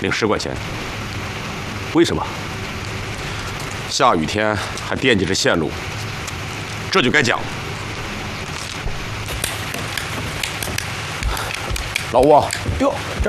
领10块钱。为什么？下雨天还惦记着线路，这就该讲。老吴啊， 哟，这